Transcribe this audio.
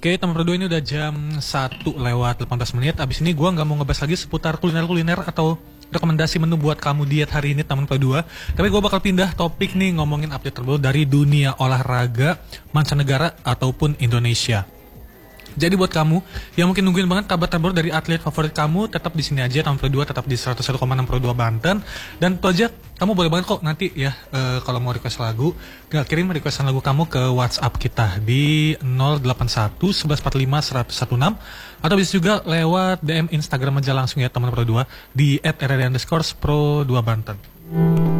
Oke, teman berdua, ini udah jam 1:18. Abis ini gue nggak mau ngebahas lagi seputar kuliner-kuliner atau rekomendasi menu buat kamu diet hari ini, teman berdua. Tapi gue bakal pindah topik nih, ngomongin update terbaru dari dunia olahraga mancanegara ataupun Indonesia. Jadi buat kamu yang mungkin nungguin banget kabar terbaru dari atlet favorit kamu, tetap di sini aja, tahun kedua tetap di 101,6 Pro 2 Banten. Dan itu aja, kamu boleh banget kok nanti ya kalau mau request lagu, kirim requestan lagu kamu ke WhatsApp kita di 081 1145 116, atau bisa juga lewat DM Instagram aja langsung ya teman Pro 2 di @rr_pro2banten.